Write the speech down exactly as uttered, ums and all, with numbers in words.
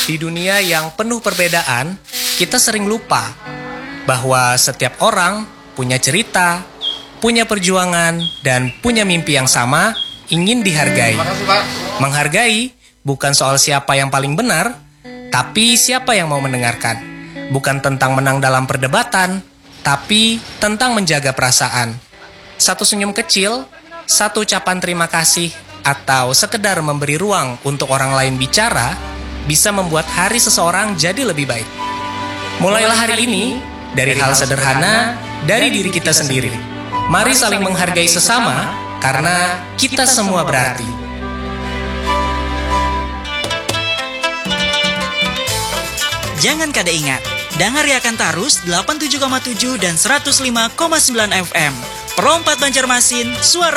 Di dunia yang penuh perbedaan, kita sering lupa bahwa setiap orang punya cerita, punya perjuangan, dan punya mimpi yang sama, ingin dihargai. Menghargai bukan soal siapa yang paling benar, tapi siapa yang mau mendengarkan. Bukan tentang menang dalam perdebatan, tapi tentang menjaga perasaan. Satu senyum kecil, satu ucapan terima kasih, atau sekedar memberi ruang untuk orang lain bicara, bisa membuat hari seseorang jadi lebih baik. Mulailah hari ini dari hal sederhana dari diri kita sendiri. Mari saling menghargai sesama karena kita semua berarti. Jangan kada ingat, Dangariakan Tarus delapan puluh tujuh koma tujuh dan seratus lima koma sembilan F M. Perompat Banjarmasin, suara